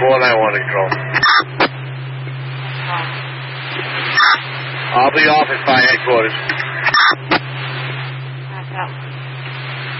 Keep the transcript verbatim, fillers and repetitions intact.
four nine one control. I'll be off at fire headquarters.